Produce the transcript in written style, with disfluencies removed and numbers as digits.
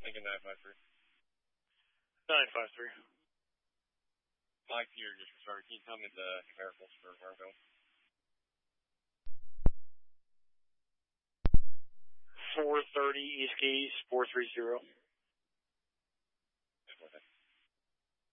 Lincoln 953. 953. Mike Peter, just started. Can you tell me the numericals for Marville? 430 East Keys, 430.